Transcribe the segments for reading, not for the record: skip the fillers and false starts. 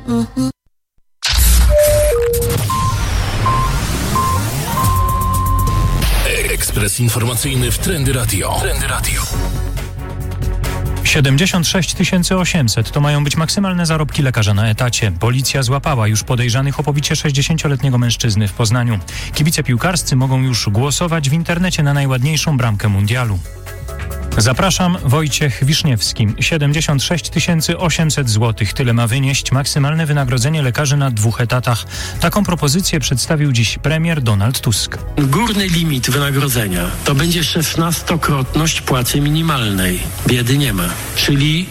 Ekspres informacyjny w Trendy Radio. 76 800 to mają być maksymalne zarobki lekarza na etacie. Policja złapała już podejrzanych o pobicie 60-letniego mężczyzny w Poznaniu. Kibice piłkarscy mogą już głosować w internecie na najładniejszą bramkę mundialu. Zapraszam, Wojciech Wiszniewski. 76 800 zł. Tyle ma wynieść maksymalne wynagrodzenie lekarzy na 2 etatach. Taką propozycję przedstawił dziś premier Donald Tusk. Górny limit wynagrodzenia to będzie 16-krotność płacy minimalnej. Biedy nie ma. Czyli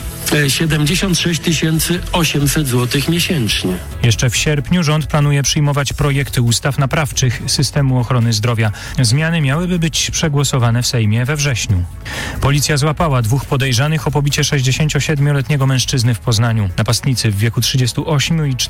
76 800 zł miesięcznie. Jeszcze w sierpniu rząd planuje przyjmować projekty ustaw naprawczych systemu ochrony zdrowia. Zmiany miałyby być przegłosowane w Sejmie we wrześniu. Policja złapała 2 podejrzanych o pobicie 67-letniego mężczyzny w Poznaniu. Napastnicy w wieku 38 i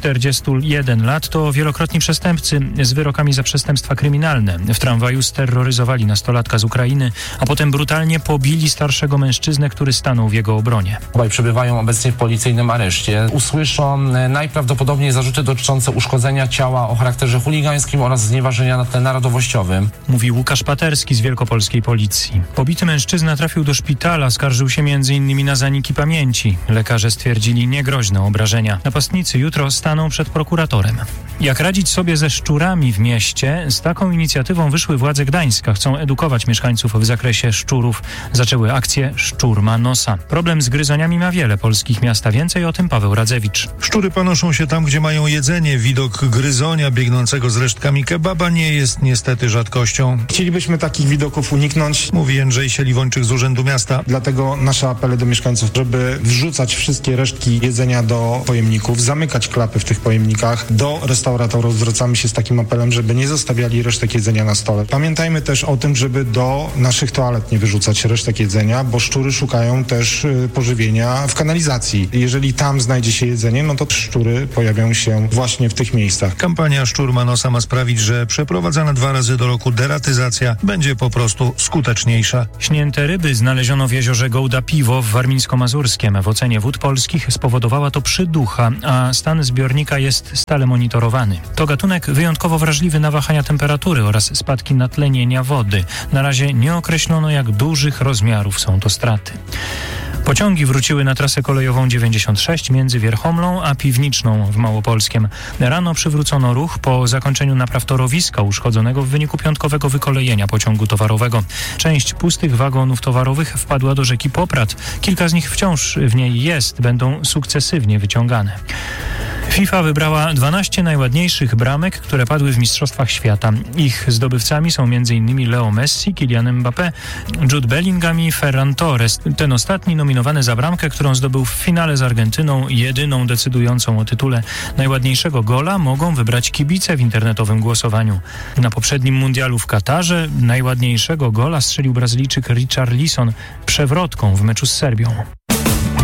41 lat to wielokrotni przestępcy z wyrokami za przestępstwa kryminalne. W tramwaju sterroryzowali nastolatka z Ukrainy, a potem brutalnie pobili starszego mężczyznę, który stanął w jego obronie. Przebywają obecnie w policyjnym areszcie. Usłyszą najprawdopodobniej zarzuty dotyczące uszkodzenia ciała o charakterze chuligańskim oraz znieważenia na tle narodowościowym. Mówi Łukasz Paterski z wielkopolskiej policji. Pobity mężczyzna trafił do szpitala, skarżył się m.in. na zaniki pamięci. Lekarze stwierdzili niegroźne obrażenia. Napastnicy jutro staną przed prokuratorem. Jak radzić sobie ze szczurami w mieście? Z taką inicjatywą wyszły władze Gdańska. Chcą edukować mieszkańców w zakresie szczurów. Zaczęły akcję Szczur ma nosa. Problem z gryzoniami ma wiele polskich miast, a więcej o tym Paweł Radzewicz. Szczury panoszą się tam, gdzie mają jedzenie. Widok gryzonia biegnącego z resztkami kebaba nie jest niestety rzadkością. Chcielibyśmy takich widoków uniknąć, mówi Jędrzej Siliwończyk z Urzędu Miasta. Dlatego nasze apele do mieszkańców, żeby wrzucać wszystkie resztki jedzenia do pojemników, zamykać klapy w tych pojemnikach. Do restauratorów zwracamy się z takim apelem, żeby nie zostawiali resztek jedzenia na stole. Pamiętajmy też o tym, żeby do naszych toalet nie wyrzucać resztek jedzenia, bo szczury szukają też pożywienia w kanalizacji. Jeżeli tam znajdzie się jedzenie, no to szczury pojawią się właśnie w tych miejscach. Kampania Szczur ma nosa ma sprawić, że przeprowadzana 2 razy do roku deratyzacja będzie po prostu skuteczniejsza. Śnięte ryby znaleziono w jeziorze Gołda-Piwo w Warmińsko-Mazurskiem. W ocenie Wód Polskich spowodowała to przyducha, a stan zbiornika jest stale monitorowany. To gatunek wyjątkowo wrażliwy na wahania temperatury oraz spadki natlenienia wody. Na razie nie określono, jak dużych rozmiarów są to straty. Pociągi wróciły na trasę kolejową 96 między Wierchomlą a Piwniczną w Małopolskiem. Rano przywrócono ruch po zakończeniu napraw torowiska uszkodzonego w wyniku piątkowego wykolejenia pociągu towarowego. Część pustych wagonów towarowych wpadła do rzeki Poprad. Kilka z nich wciąż w niej jest, będą sukcesywnie wyciągane. FIFA wybrała 12 najładniejszych bramek, które padły w Mistrzostwach Świata. Ich zdobywcami są m.in. Leo Messi, Kylian Mbappé, Jude Bellingham i Ferran Torres. Ten ostatni nominowany za bramkę, którą zdobył w finale z Argentyną, jedyną decydującą o tytule najładniejszego gola, mogą wybrać kibice w internetowym głosowaniu. Na poprzednim mundialu w Katarze najładniejszego gola strzelił Brazylijczyk Richarlison przewrotką w meczu z Serbią.